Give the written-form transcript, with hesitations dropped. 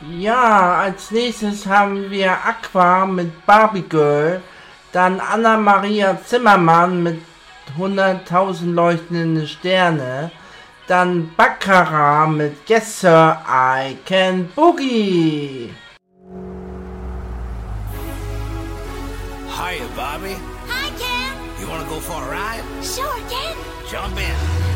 Ja, als nächstes haben wir Aqua mit Barbie Girl, dann Anna-Maria Zimmermann mit 100.000 leuchtende Sterne, dann Baccarat mit Yes Sir, I Can Boogie. Hiya, Bobby. Hi, Ken. You wanna go for a ride? Sure, Ken. Jump in.